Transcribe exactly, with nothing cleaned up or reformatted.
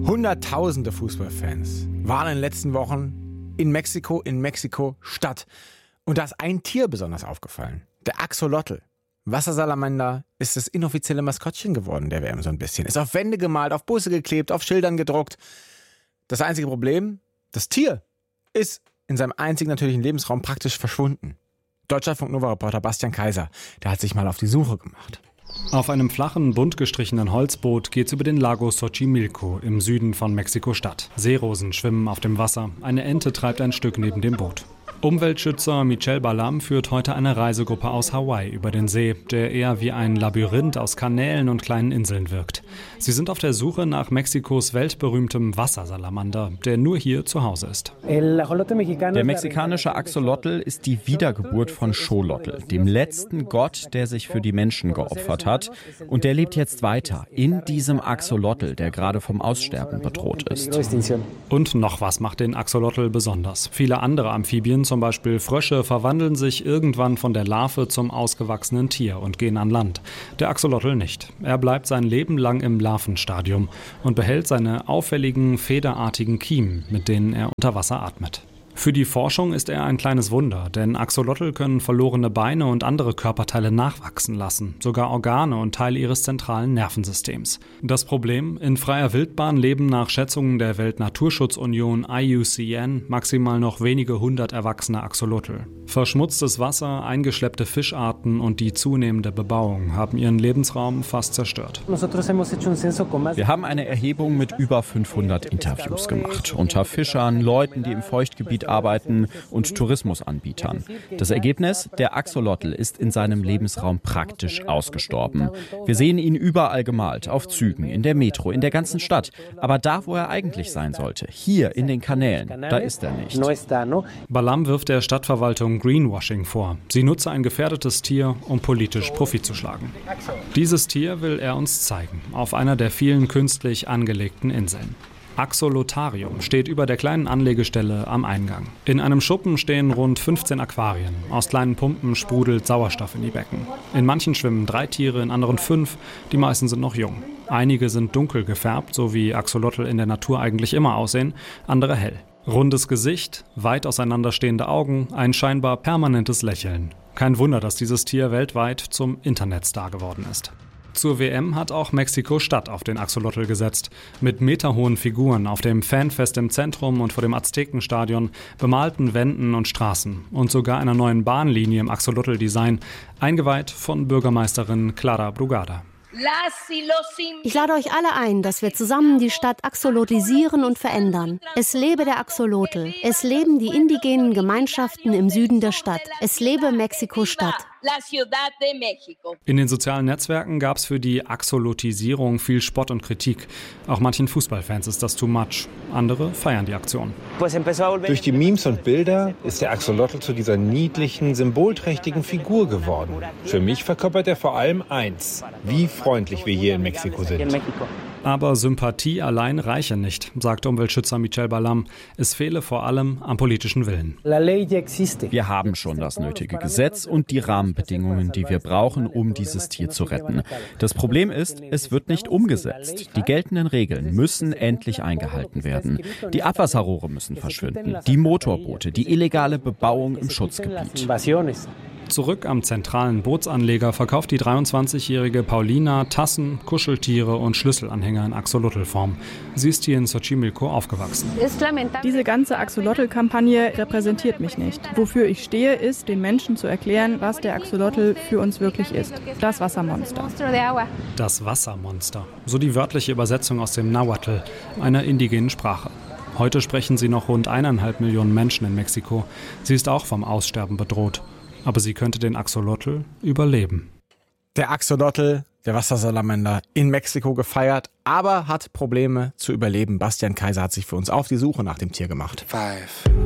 Hunderttausende Fußballfans waren in den letzten Wochen in Mexiko, in Mexiko-Stadt. Und da ist ein Tier besonders aufgefallen. Der Axolotl. Wassersalamander ist das inoffizielle Maskottchen geworden der W M so ein bisschen. Ist auf Wände gemalt, auf Busse geklebt, auf Schildern gedruckt. Das einzige Problem, das Tier ist in seinem einzigen natürlichen Lebensraum praktisch verschwunden. Deutschlandfunk-Nova-Reporter Bastian Kaiser, der hat sich mal auf die Suche gemacht. Auf einem flachen, bunt gestrichenen Holzboot geht's über den Lago Xochimilco im Süden von Mexiko-Stadt. Seerosen schwimmen auf dem Wasser. Eine Ente treibt ein Stück neben dem Boot. Umweltschützer Michel Balam führt heute eine Reisegruppe aus Hawaii über den See, der eher wie ein Labyrinth aus Kanälen und kleinen Inseln wirkt. Sie sind auf der Suche nach Mexikos weltberühmtem Wassersalamander, der nur hier zu Hause ist. Der mexikanische Axolotl ist die Wiedergeburt von Xolotl, dem letzten Gott, der sich für die Menschen geopfert hat. Und der lebt jetzt weiter in diesem Axolotl, der gerade vom Aussterben bedroht ist. Und noch was macht den Axolotl besonders. Viele andere Amphibien, zum Beispiel Frösche, verwandeln sich irgendwann von der Larve zum ausgewachsenen Tier und gehen an Land. Der Axolotl nicht. Er bleibt sein Leben lang im Larvenstadium und behält seine auffälligen, federartigen Kiemen, mit denen er unter Wasser atmet. Für die Forschung ist er ein kleines Wunder, denn Axolotl können verlorene Beine und andere Körperteile nachwachsen lassen, sogar Organe und Teile ihres zentralen Nervensystems. Das Problem: In freier Wildbahn leben nach Schätzungen der Weltnaturschutzunion I U C N maximal noch wenige hundert erwachsene Axolotl. Verschmutztes Wasser, eingeschleppte Fischarten und die zunehmende Bebauung haben ihren Lebensraum fast zerstört. Wir haben eine Erhebung mit über fünfhundert Interviews gemacht, unter Fischern, Leuten, die im Feuchtgebiet arbeiten und Tourismusanbietern. Das Ergebnis: Der Axolotl ist in seinem Lebensraum praktisch ausgestorben. Wir sehen ihn überall gemalt, auf Zügen, in der Metro, in der ganzen Stadt. Aber da, wo er eigentlich sein sollte, hier in den Kanälen, da ist er nicht. Balam wirft der Stadtverwaltung Greenwashing vor. Sie nutze ein gefährdetes Tier, um politisch Profit zu schlagen. Dieses Tier will er uns zeigen, auf einer der vielen künstlich angelegten Inseln. Axolotarium steht über der kleinen Anlegestelle am Eingang. In einem Schuppen stehen rund fünfzehn Aquarien. Aus kleinen Pumpen sprudelt Sauerstoff in die Becken. In manchen schwimmen drei Tiere, in anderen fünf. Die meisten sind noch jung. Einige sind dunkel gefärbt, so wie Axolotl in der Natur eigentlich immer aussehen, andere hell. Rundes Gesicht, weit auseinanderstehende Augen, ein scheinbar permanentes Lächeln. Kein Wunder, dass dieses Tier weltweit zum Internetstar geworden ist. Zur W M hat auch Mexiko-Stadt auf den Axolotl gesetzt. Mit meterhohen Figuren auf dem Fanfest im Zentrum und vor dem Aztekenstadion, bemalten Wänden und Straßen und sogar einer neuen Bahnlinie im Axolotl-Design, eingeweiht von Bürgermeisterin Clara Brugada. Ich lade euch alle ein, dass wir zusammen die Stadt axolotlisieren und verändern. Es lebe der Axolotl. Es leben die indigenen Gemeinschaften im Süden der Stadt. Es lebe Mexiko-Stadt. In den sozialen Netzwerken gab es für die Axolotisierung viel Spott und Kritik. Auch manchen Fußballfans ist das too much. Andere feiern die Aktion. Durch die Memes und Bilder ist der Axolotl zu dieser niedlichen, symbolträchtigen Figur geworden. Für mich verkörpert er vor allem eins: wie freundlich wir hier in Mexiko sind. Aber Sympathie allein reiche nicht, sagt Umweltschützer Michel Balam. Es fehle vor allem am politischen Willen. Wir haben schon das nötige Gesetz und die Rahmenbedingungen, die wir brauchen, um dieses Tier zu retten. Das Problem ist, es wird nicht umgesetzt. Die geltenden Regeln müssen endlich eingehalten werden. Die Abwasserrohre müssen verschwinden, die Motorboote, die illegale Bebauung im Schutzgebiet. Zurück am zentralen Bootsanleger verkauft die dreiundzwanzigjährige Paulina Tassen, Kuscheltiere und Schlüsselanhänger in Axolotl-Form. Sie ist hier in Xochimilco aufgewachsen. Diese ganze Axolotl-Kampagne repräsentiert mich nicht. Wofür ich stehe, ist, den Menschen zu erklären, was der Axolotl für uns wirklich ist. Das Wassermonster. Das Wassermonster. So die wörtliche Übersetzung aus dem Nahuatl, einer indigenen Sprache. Heute sprechen sie noch rund eineinhalb Millionen Menschen in Mexiko. Sie ist auch vom Aussterben bedroht. Aber sie könnte den Axolotl überleben. Der Axolotl, der Wassersalamander, in Mexiko gefeiert, aber hat Probleme zu überleben. Bastian Kaiser hat sich für uns auf die Suche nach dem Tier gemacht. Five.